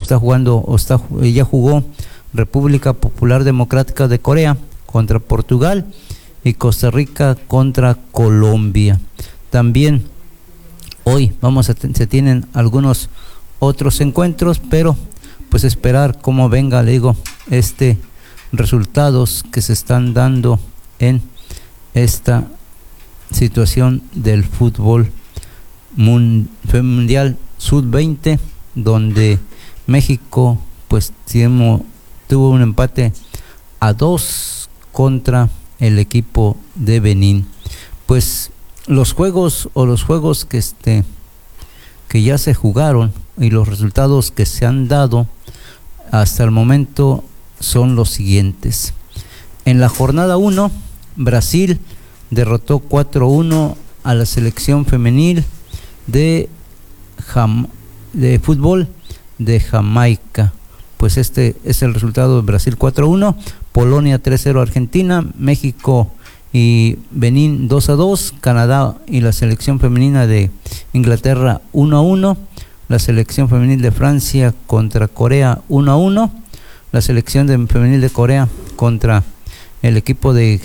ya jugó República Popular Democrática de Corea contra Portugal y Costa Rica contra Colombia. También hoy se tienen algunos otros encuentros, pero pues esperar cómo venga, le digo, resultados que se están dando en esta situación del fútbol mundial sub-20, donde México pues tuvo un empate a 2 contra el equipo de Benín. Pues los juegos que ya se jugaron y los resultados que se han dado hasta el momento son los siguientes. En la jornada 1, Brasil derrotó 4-1 a la selección femenil de fútbol de Jamaica. Pues este es el resultado de Brasil 4-1, Polonia 3-0 a Argentina, México y Benín 2-2, Canadá y la selección femenina de Inglaterra 1-1, la selección femenil de Francia contra Corea 1-1, la selección femenil de Corea contra el equipo de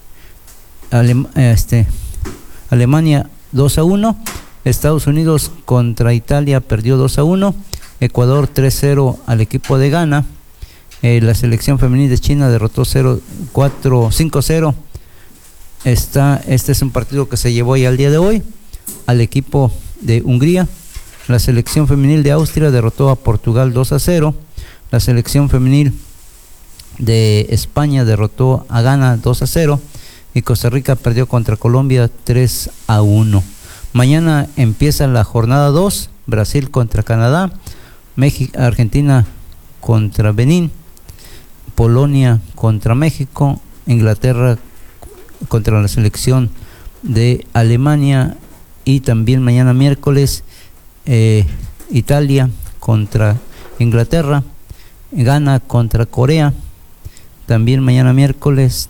Alemania 2-1, Estados Unidos contra Italia perdió 2-1, Ecuador 3-0 al equipo de Ghana, la selección femenil de China derrotó 5-0. Este es un partido que se llevó ya el día de hoy al equipo de Hungría. La selección femenil de Austria derrotó a Portugal 2-0. La selección femenil de España derrotó a Ghana 2-0 y Costa Rica perdió contra Colombia 3-1. Mañana empieza la jornada 2, Brasil contra Canadá, Argentina contra Benín, Polonia contra México, Inglaterra contra la selección de Alemania y también mañana miércoles Italia contra Inglaterra, Ghana contra Corea, también mañana miércoles,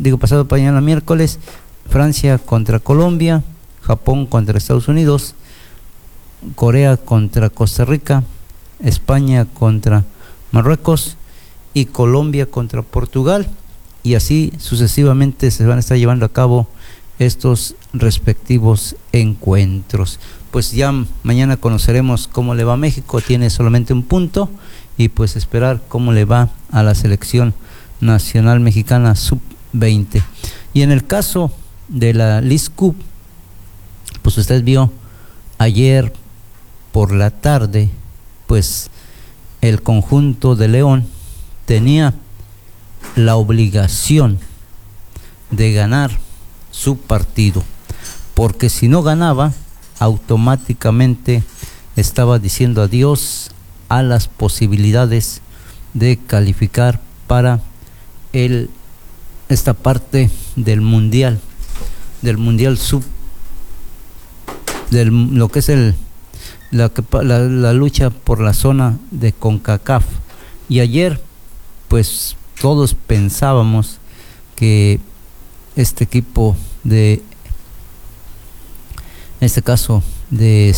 Francia contra Colombia, Japón contra Estados Unidos, Corea contra Costa Rica, España contra Marruecos y Colombia contra Portugal, y así sucesivamente se van a estar llevando a cabo estos respectivos encuentros. Pues ya mañana conoceremos cómo le va a México, tiene solamente un punto, y pues esperar cómo le va a la selección nacional mexicana sub-20. Y en el caso de la Leagues Cup, pues usted vio ayer por la tarde, pues el conjunto de León tenía la obligación de ganar su partido, porque si no ganaba, automáticamente estaba diciendo adiós a las posibilidades de calificar para esta parte del mundial sub, lo que es la lucha por la zona de CONCACAF. Y ayer pues todos pensábamos que este equipo en este caso de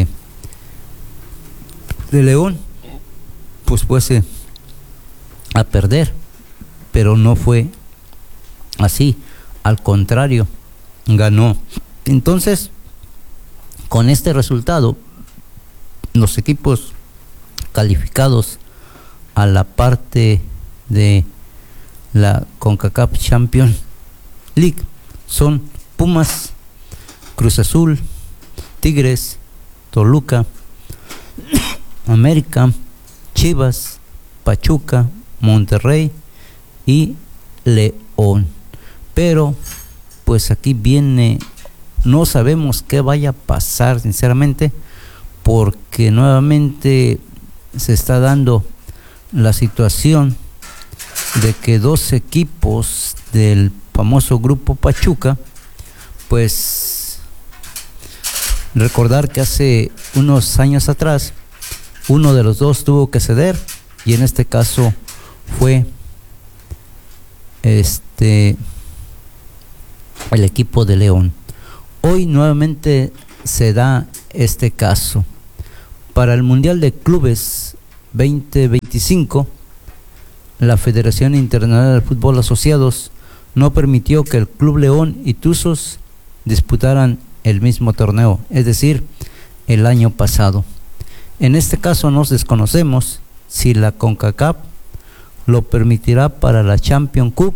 León pues fuese a perder, pero no fue así, al contrario, ganó. Entonces, con este resultado, los equipos calificados a la parte de la CONCACAF Champions League son Pumas, Cruz Azul, Tigres, Toluca, América, Chivas, Pachuca, Monterrey y León. Pero pues aquí no sabemos qué vaya a pasar sinceramente, porque nuevamente se está dando la situación de que 2 equipos del famoso grupo Pachuca, pues recordar que hace unos años atrás uno de los dos tuvo que ceder, y en este caso fue el equipo de León. Hoy nuevamente se da este caso para el Mundial de Clubes 2020. 25, la Federación Internacional de Fútbol Asociados no permitió que el Club León y Tuzos disputaran el mismo torneo, es decir, el año pasado. En este caso nos desconocemos si la CONCACAF lo permitirá para la Champions Cup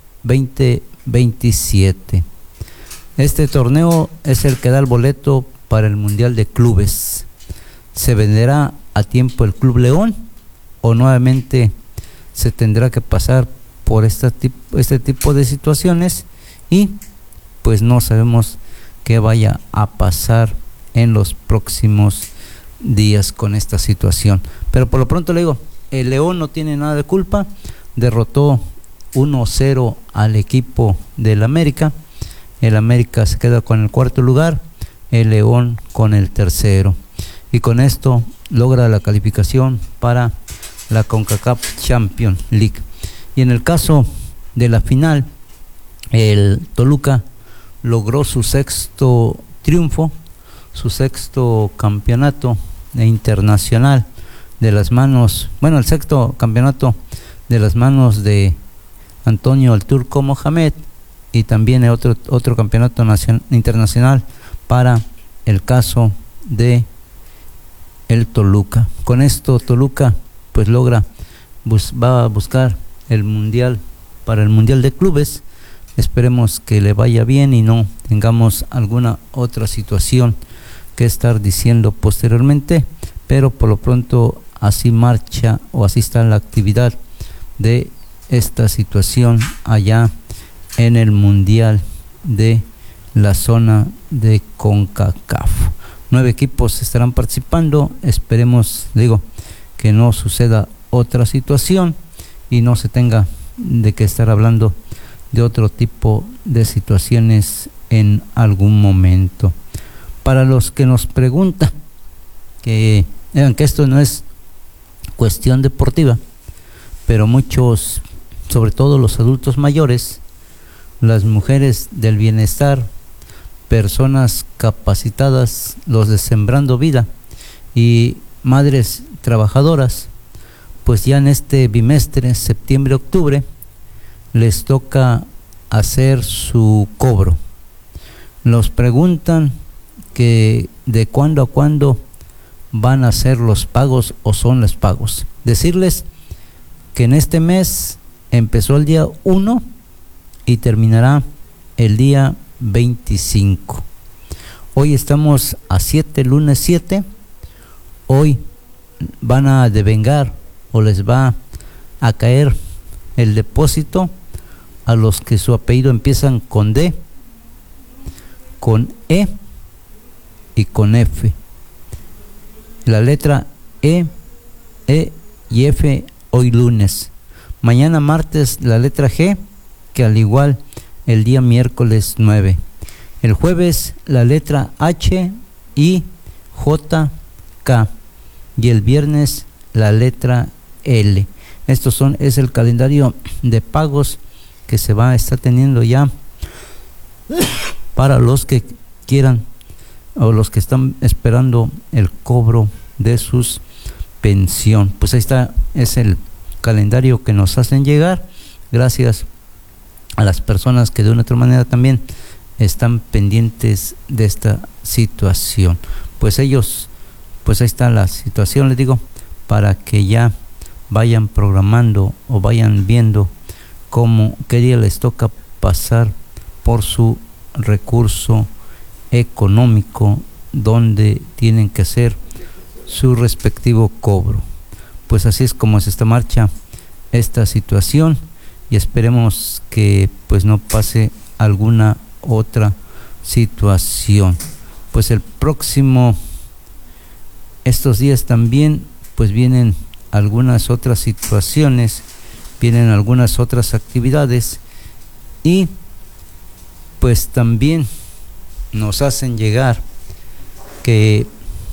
2027. Este torneo es el que da el boleto para el Mundial de Clubes. ¿Se venderá a tiempo el Club León o nuevamente se tendrá que pasar por este tipo de situaciones? Y pues no sabemos qué vaya a pasar en los próximos días con esta situación. Pero por lo pronto le digo, el León no tiene nada de culpa, derrotó 1-0 al equipo del América. El América se queda con el cuarto lugar, el León con el tercero, y con esto logra la calificación para la CONCACAF Champions League. Y en el caso de la final, el Toluca logró su sexto triunfo, su sexto campeonato internacional de las manos, el sexto campeonato de las manos de Antonio el Turco Mohamed, y también otro campeonato internacional para el caso de el Toluca. Con esto Toluca pues va a buscar el mundial, para el Mundial de Clubes. Esperemos que le vaya bien y no tengamos alguna otra situación que estar diciendo posteriormente, pero por lo pronto así marcha o así está la actividad de esta situación allá en el Mundial de la zona de CONCACAF. 9 equipos estarán participando. Esperemos, que no suceda otra situación y no se tenga de que estar hablando de otro tipo de situaciones en algún momento. Para los que nos preguntan que esto no es cuestión deportiva, pero muchos, sobre todo los adultos mayores, las mujeres del bienestar, personas capacitadas, los de Sembrando Vida y madres trabajadoras, pues ya en este bimestre, septiembre-octubre, les toca hacer su cobro. Nos preguntan que de cuándo a cuándo van a ser los pagos o son los pagos. Decirles que en este mes empezó el día 1 y terminará el día 25. Hoy estamos a 7, lunes 7. Hoy van a devengar o les va a caer el depósito a los que su apellido empiezan con D, con E y con F. La letra E y F hoy lunes. Mañana martes la letra G, que al igual el día miércoles 9. El jueves la letra H, I, J, K. Y el viernes la letra L. Es el calendario de pagos que se va a estar teniendo ya para los que quieran o los que están esperando el cobro de sus pensión. Pues ahí está, es el calendario que nos hacen llegar, gracias a las personas que de una u otra manera también están pendientes de esta situación. Pues ellos, pues ahí está la situación, les digo, para que ya vayan programando o vayan viendo qué día les toca pasar por su recurso económico donde tienen que hacer su respectivo cobro. Pues así es como se está marcha esta situación y esperemos que pues no pase alguna otra situación. Pues estos días también pues vienen algunas otras situaciones, vienen algunas otras actividades y pues también nos hacen llegar que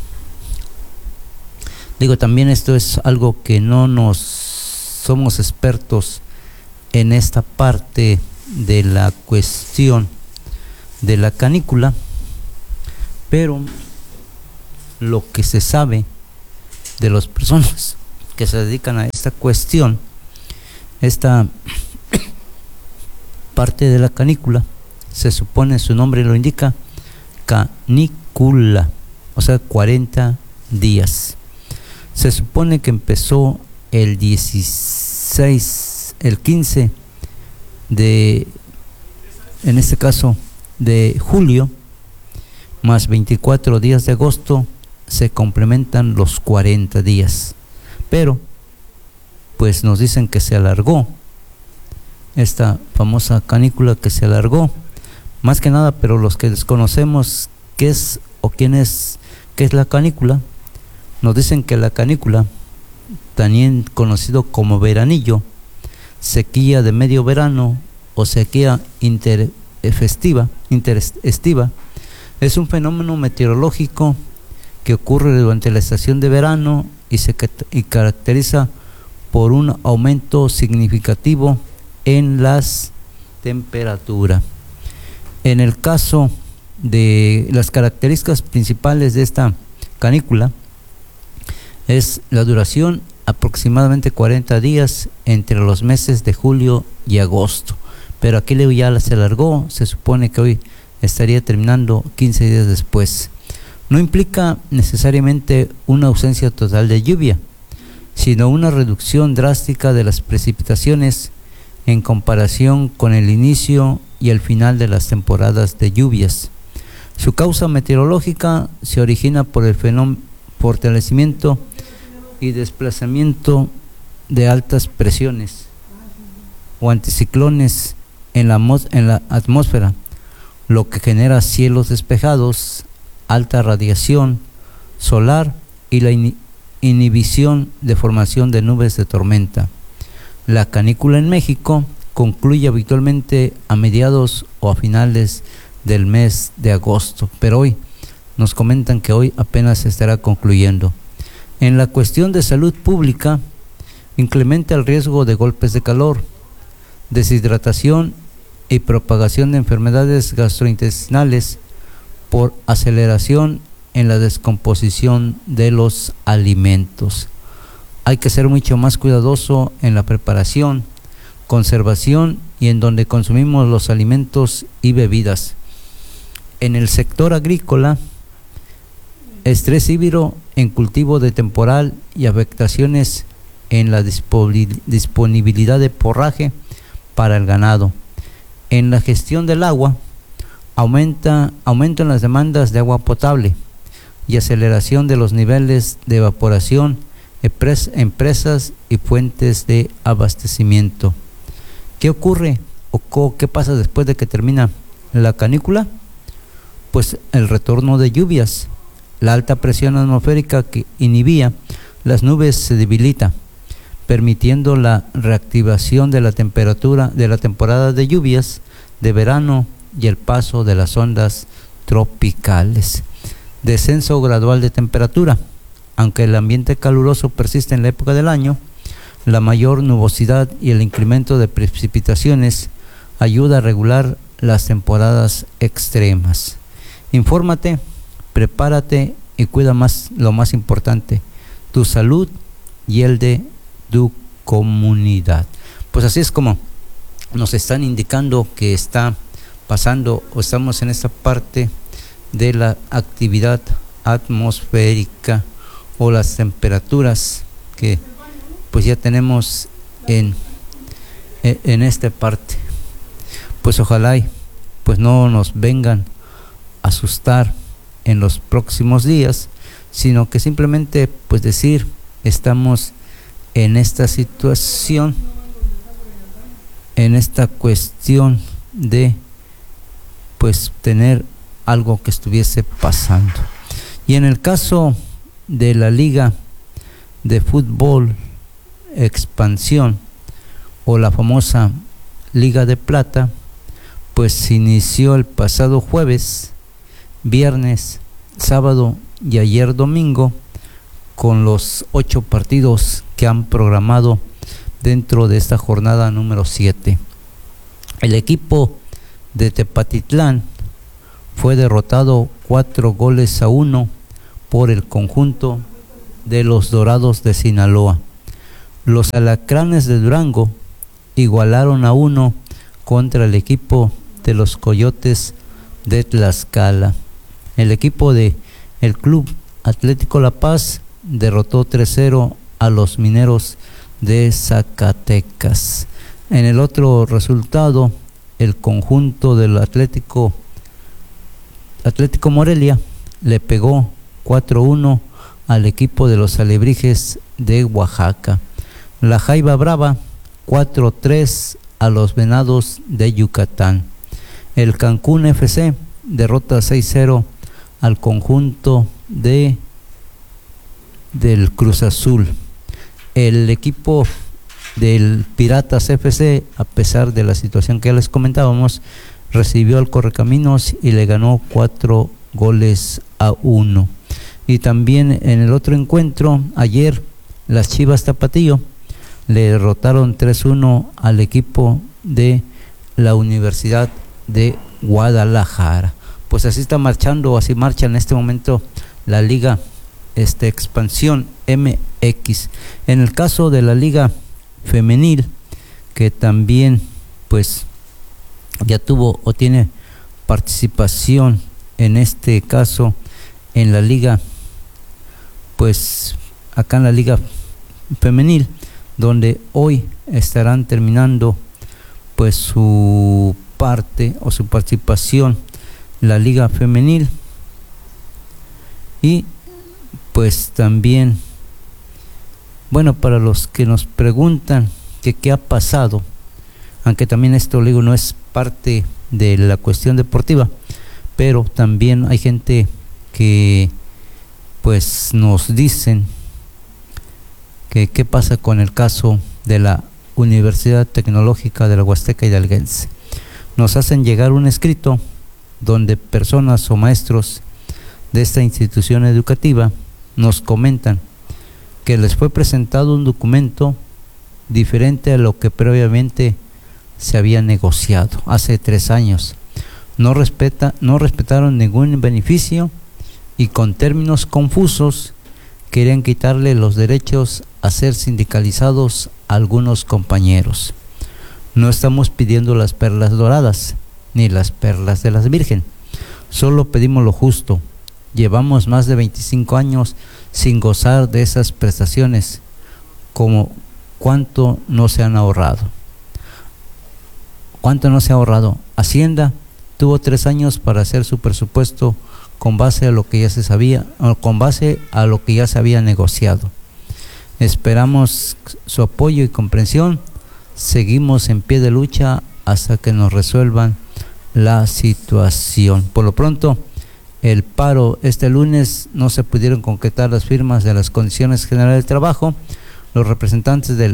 también esto es algo que no somos expertos en esta parte de la cuestión de la canícula, pero lo que se sabe de las personas que se dedican a esta cuestión, esta parte de la canícula, se supone, su nombre lo indica, canícula, o sea, 40 días. Se supone que empezó el 15 de, en este caso, de julio, más 24 días de agosto, se complementan los 40 días. Pero, pues nos dicen que se alargó, esta famosa canícula que se alargó, más que nada, pero los que desconocemos qué es o qué es la canícula, nos dicen que la canícula, también conocido como veranillo, sequía de medio verano o sequía interestiva, es un fenómeno meteorológico que ocurre durante la estación de verano y caracteriza por un aumento significativo en las temperaturas. En el caso de las características principales de esta canícula, es la duración aproximadamente 40 días entre los meses de julio y agosto, pero aquí ya se alargó, se supone que hoy estaría terminando 15 días después. No implica necesariamente una ausencia total de lluvia, sino una reducción drástica de las precipitaciones en comparación con el inicio y el final de las temporadas de lluvias. Su causa meteorológica se origina por el fortalecimiento y desplazamiento de altas presiones o anticiclones en la atmósfera, lo que genera cielos despejados, alta radiación solar y la inhibición de formación de nubes de tormenta. La canícula en México concluye habitualmente a mediados o a finales del mes de agosto, pero hoy nos comentan que hoy apenas se estará concluyendo. En la cuestión de salud pública, incrementa el riesgo de golpes de calor, deshidratación y propagación de enfermedades gastrointestinales por aceleración en la descomposición de los alimentos. Hay que ser mucho más cuidadoso en la preparación, conservación y en donde consumimos los alimentos y bebidas. En el sector agrícola, estrés hídrico en cultivo de temporal y afectaciones en la disponibilidad de forraje para el ganado. En la gestión del agua, aumento en las demandas de agua potable y aceleración de los niveles de evaporación en presas y fuentes de abastecimiento. ¿Qué ocurre o qué pasa después de que termina la canícula? Pues el retorno de lluvias. La alta presión atmosférica que inhibía las nubes se debilita, permitiendo la reactivación de la temporada de lluvias de verano y el paso de las ondas tropicales. Descenso gradual de temperatura. Aunque el ambiente caluroso persiste en la época del año, la mayor nubosidad y el incremento de precipitaciones ayuda a regular las temporadas extremas. Infórmate, prepárate y cuida lo más importante, tu salud y el de tu comunidad. Pues así es como nos están indicando que está pasando o estamos en esta parte de la actividad atmosférica o las temperaturas que pues ya tenemos en esta parte. Pues ojalá y pues no nos vengan a asustar en los próximos días, sino que simplemente pues decir, estamos en esta situación, en esta cuestión de pues tener algo que estuviese pasando. Y en el caso de la Liga de Fútbol Expansión o la famosa Liga de Plata, pues se inició el pasado jueves, viernes, sábado y ayer domingo con los 8 partidos que han programado dentro de esta jornada número 7. El equipo de Tepatitlán fue derrotado 4-1 por el conjunto de los Dorados de Sinaloa. Los Alacranes de Durango igualaron a 1 contra el equipo de los Coyotes de Tlaxcala. El equipo de el Club Atlético La Paz derrotó 3-0 a los Mineros de Zacatecas. En el otro resultado, el conjunto del Atlético Morelia le pegó 4-1 al equipo de los Alebrijes de Oaxaca. La Jaiba Brava 4-3 a los Venados de Yucatán. El Cancún FC derrota 6-0 al conjunto del Cruz Azul. El equipo del Piratas FC, a pesar de la situación que ya les comentábamos, recibió al Correcaminos y le ganó 4-1. Y también en el otro encuentro, ayer, las Chivas Tapatío le derrotaron 3-1 al equipo de la Universidad de Guadalajara. Pues así está marchando, así marcha en este momento la Liga Expansión MX. En el caso de la Liga Femenil, que también pues ya tuvo o tiene participación en este caso en la liga, pues acá en la Liga Femenil, donde hoy estarán terminando pues su parte o su participación la Liga Femenil. Y pues también, bueno, para los que nos preguntan que qué ha pasado, aunque también esto, le digo, no es parte de la cuestión deportiva, pero también hay gente que pues nos dicen que qué pasa con el caso de la Universidad Tecnológica de la Huasteca Hidalguense. Nos hacen llegar un escrito donde personas o maestros de esta institución educativa nos comentan que les fue presentado un documento diferente a lo que previamente se había negociado hace 3 años. No respetaron ningún beneficio y con términos confusos querían quitarle los derechos a ser sindicalizados a algunos compañeros. No estamos pidiendo las perlas doradas ni las perlas de las virgen, solo pedimos lo justo. Llevamos más de 25 años sin gozar de esas prestaciones. Como ¿cuánto no se han ahorrado? ¿Cuánto no se ha ahorrado? Hacienda tuvo 3 años para hacer su presupuesto con base a lo que ya se sabía, o con base a lo que ya se había negociado. Esperamos su apoyo y comprensión. Seguimos en pie de lucha hasta que nos resuelvan la situación. Por lo pronto, el paro este lunes no se pudieron concretar las firmas de las condiciones generales del trabajo. Los representantes del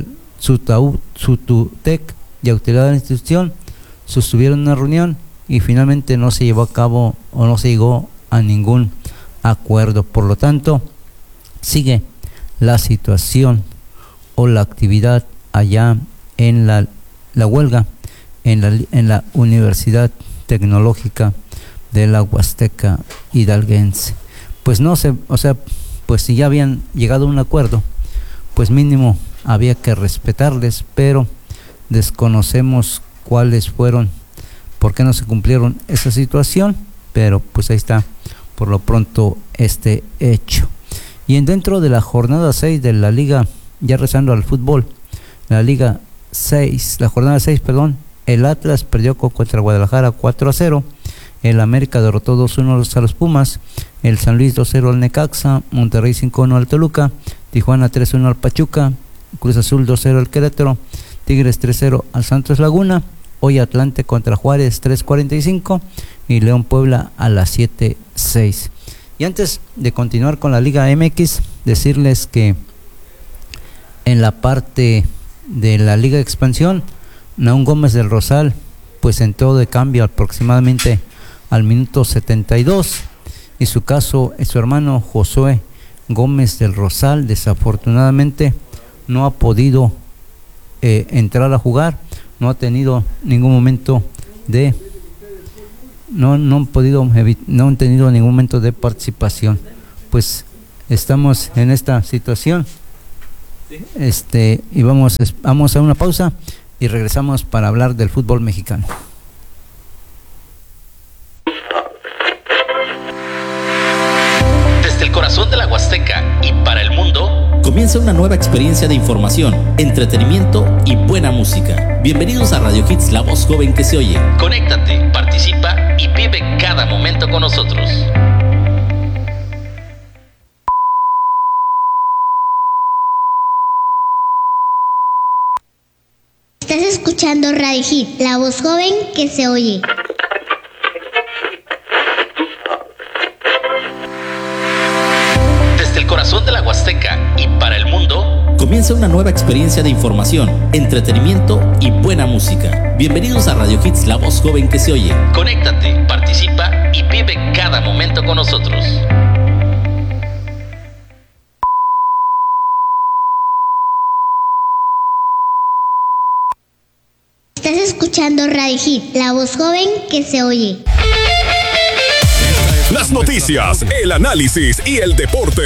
SUTUTEC y autoridad de la institución sostuvieron una reunión y finalmente no se llevó a cabo o no se llegó a ningún acuerdo. Por lo tanto, sigue la situación o la actividad allá en la huelga en la Universidad Tecnológica de la Huasteca Hidalguense. Pues no sé, o sea, pues si ya habían llegado a un acuerdo, pues mínimo había que respetarles, pero desconocemos cuáles fueron, por qué no se cumplieron esa situación, pero pues ahí está por lo pronto este hecho. Y dentro de la jornada 6 de la liga, ya rezando al fútbol, la jornada 6, el Atlas perdió contra Guadalajara 4-0, el América derrotó 2-1 a los Pumas, el San Luis 2-0 al Necaxa, Monterrey 5-1 al Toluca, Tijuana 3-1 al Pachuca, Cruz Azul 2-0 al Querétaro, Tigres 3-0 al Santos Laguna, hoy Atlante contra Juárez 3:45 y León Puebla a las 7:06. Y antes de continuar con la Liga MX, decirles que en la parte de la Liga de Expansión, Naún Gómez del Rosal pues entró de cambio aproximadamente al minuto 72, y su caso es su hermano Josué Gómez del Rosal. Desafortunadamente no ha podido entrar a jugar, no ha tenido ningún momento de no han tenido ningún momento de participación. Pues estamos en esta situación Y vamos a una pausa y regresamos para hablar del fútbol mexicano. Desde el corazón de la Huasteca y para el mundo, comienza una nueva experiencia de información, entretenimiento y buena música. Bienvenidos a Radio Hits, la voz joven que se oye. Conéctate, participa y vive cada momento con nosotros. Estás escuchando Radio Hit, la voz joven que se oye. Desde el corazón de la Huasteca y para el mundo, comienza una nueva experiencia de información, entretenimiento y buena música. Bienvenidos a Radio Hits, la voz joven que se oye. Conéctate, participa y vive cada momento con nosotros. Estás escuchando Radio Hit, la voz joven que se oye. Las noticias, el análisis y el deporte